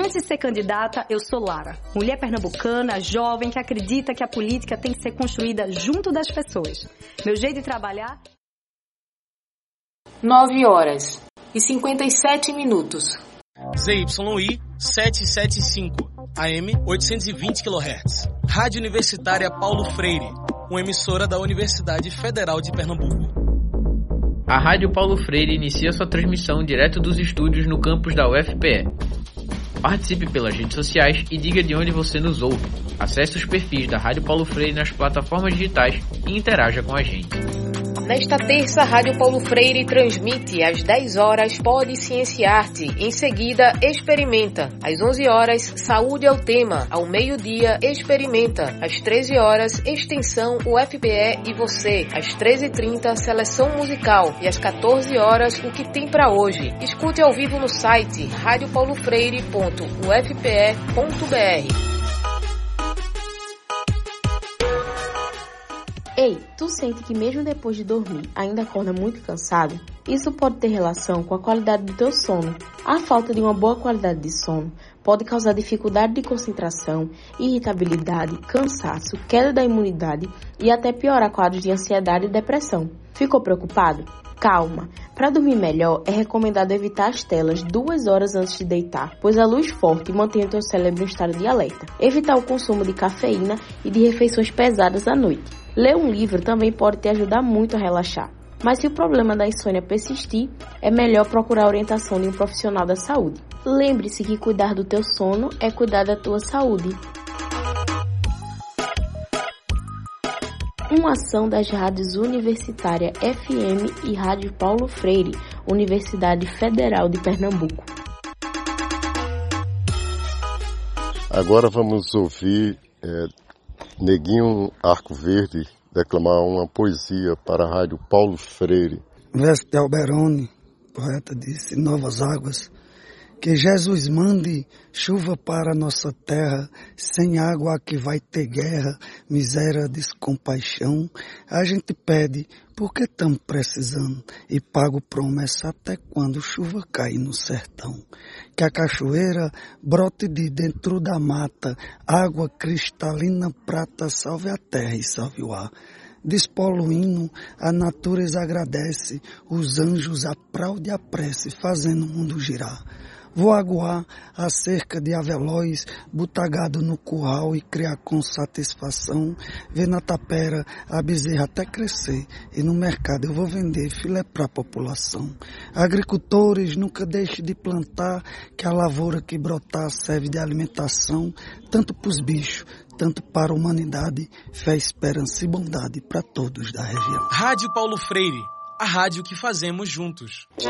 Antes de ser candidata, eu sou Lara, mulher pernambucana, jovem, que acredita que a política tem que ser construída junto das pessoas. Meu jeito de trabalhar... 9h57. ZYI 775, AM 820 kHz. Rádio Universitária Paulo Freire, uma emissora da Universidade Federal de Pernambuco. A Rádio Paulo Freire inicia sua transmissão direto dos estúdios no campus da UFPE. Participe pelas redes sociais e diga de onde você nos ouve. Acesse os perfis da Rádio Paulo Freire nas plataformas digitais e interaja com a gente. Nesta terça, Rádio Paulo Freire transmite às 10 horas Pode Cienciar-te. Em seguida, Experimenta. Às 11 horas, Saúde é o tema. Ao meio-dia, Experimenta. Às 13 horas, Extensão UFPE e você. Às 13h30, Seleção Musical. E às 14 horas, O que tem pra hoje. Escute ao vivo no site radiopaulofreire.ufpe.br. Ei, tu sente que mesmo depois de dormir ainda acorda muito cansado? Isso pode ter relação com a qualidade do teu sono. A falta de uma boa qualidade de sono pode causar dificuldade de concentração, irritabilidade, cansaço, queda da imunidade e até piorar quadros de ansiedade e depressão. Ficou preocupado? Calma! Para dormir melhor, é recomendado evitar as telas 2 horas antes de deitar, pois a luz forte mantém o teu cérebro em estado de alerta. Evitar o consumo de cafeína e de refeições pesadas à noite. Ler um livro também pode te ajudar muito a relaxar. Mas se o problema da insônia persistir, é melhor procurar a orientação de um profissional da saúde. Lembre-se que cuidar do teu sono é cuidar da tua saúde. Uma ação das rádios Universitária FM e Rádio Paulo Freire, Universidade Federal de Pernambuco. Agora vamos ouvir Neguinho Arco Verde declamar uma poesia para a Rádio Paulo Freire. Verso de Alberoni, poeta disse: Novas águas, que Jesus mande chuva para nossa terra, sem água que vai ter guerra, miséria, descompaixão. A gente pede, porque estamos precisando, e pago promessa até quando chuva cai no sertão. Que a cachoeira brote de dentro da mata, água cristalina prata, salve a terra e salve o ar. Despoluindo, a natureza agradece, os anjos aplaudem a prece, fazendo o mundo girar. Vou aguar a cerca de avelóis, botar gado no curral e criar com satisfação. Ver na tapera a bezerra até crescer e no mercado eu vou vender filé para a população. Agricultores, nunca deixem de plantar, que a lavoura que brotar serve de alimentação, tanto para os bichos, tanto para a humanidade, fé, esperança e bondade para todos da região. Rádio Paulo Freire, a rádio que fazemos juntos.